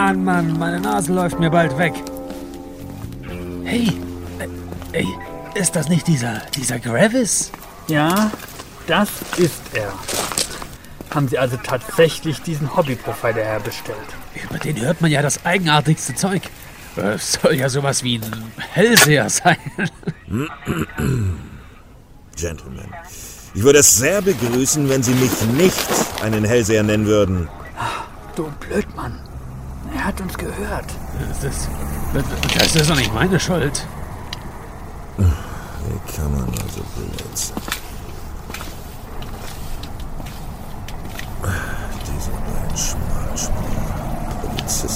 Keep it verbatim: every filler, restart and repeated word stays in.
Mann, Mann, meine Nase läuft mir bald weg. Hey, äh, ey, ist das nicht dieser, dieser Gravis? Ja, das ist er. Haben Sie also tatsächlich diesen Hobbyprofiler herbestellt? Über den hört man ja das eigenartigste Zeug. Es soll ja sowas wie ein Hellseher sein. Gentlemen, ich würde es sehr begrüßen, wenn Sie mich nicht einen Hellseher nennen würden. Du Blödmann. Er hat uns gehört. Das ist, das ist doch nicht meine Schuld. Wie kann man nur so blöd sein? Diese beiden Schmalspur. Polizisten.